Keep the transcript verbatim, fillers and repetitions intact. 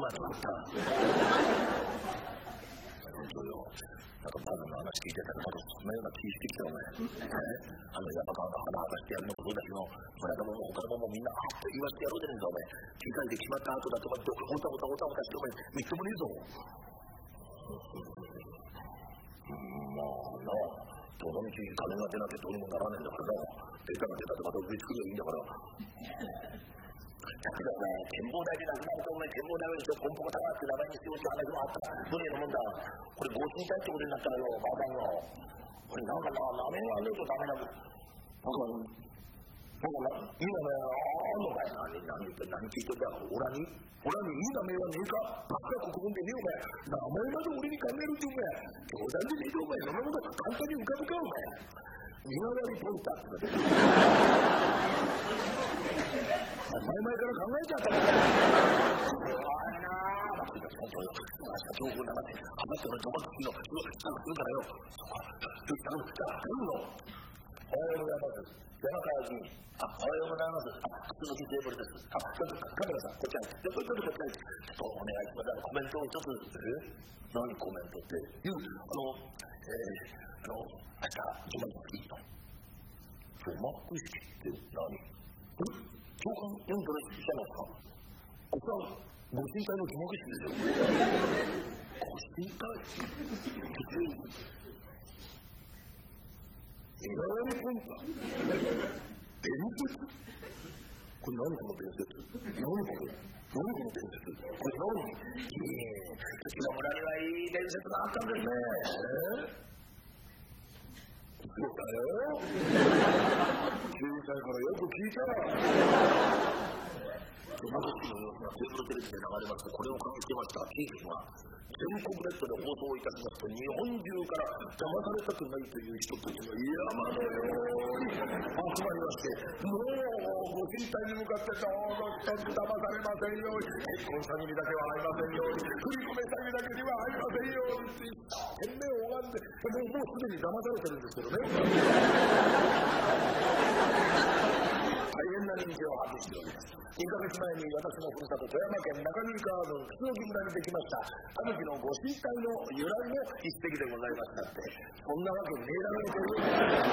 本当よ。なんかバカの話聞いてたら、なんかそんなような気してきたよね。あの山川が鼻を出してやるのもそうだけど、村田も他のもみんなあっと言わせてやろうじゃねえか、お前。機械で決まった後だとかって、おたおたおたおたして、お前、みっともねえぞ。うん、まあなあ、どの道金が出なきゃどうにもならねえんだからな。出たら出たってまた売りつくりゃいいんだから。だけどね、展望台でなくなると、お前、展望台をしてコンポコタワーって名前にしておいて話もあったら、どれのもんだ。これ、ご賃貸ってことになったらよ、バカよ。これ、なんかな、名前がねえとダメなんだ。なんか、なんかな、いい名前があんのかよ。何、何言って、何聞いてんだ。オラにオラにいい名前はねえか。バカ国分でねえ、お前。名前まで俺に考えるって、お前。冗談でねえと、お前。そんなこと簡単に浮かぶか、お前。身代わりポインターってことで。前々から考えちゃったんだよ。怖いなぁ。まあ、本当よ。情報の中で、話してるの、ジョバッキーの、うわ、来た来るからよ。そこは、頼む、じゃあ、来るの。おはようございます。山川議員。あ、おはようございます。あ、普通の議テーブルです。あ、ちょっと、カメラさん、こっちに。ちょっと、ちょっと、こっちに。ちょっと、お願いします。コメントをちょっと、え何コメントって。いう、あの、えー、あの、明日、ジョバッキーの。ジョバッキーって何？え教官読んだらしたのか。ここはご心配の疑問ですよ。ご心配エラーリポンタ伝説これ何この伝説何これ何この伝説これ何いえうちの村にはいい伝説があったんですね。えそうだよ。小さいからよく聞いた。ジョバッキーの様子がテーブルテレビで流れますと、これを駆けつけました警察が全国ネットで放送いたしますと、日本中から騙されたくないという人たちが山のように集まりまして、もうご心配に向かってどうぞ一つ騙されませんように、結婚詐欺にだけは会いませんように、振り込め詐欺だけには会いませんようにって一生懸命拝んで、もうもうすでに騙されてるんですけどね。大変な人気を発揮しております。にかげつまえに私のふるさと富山県中新川郡楠木村にできましたタヌキのご神体の由来の一席でございましたって、そんなわけねえだろうという